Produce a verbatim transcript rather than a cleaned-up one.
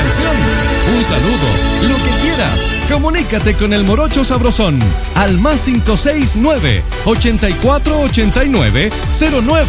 atención, un saludo, lo que quieras. Comunícate con el Morocho Sabrosón al más cinco seis nueve, ochenta y cuatro ochenta y nueve, cero nueve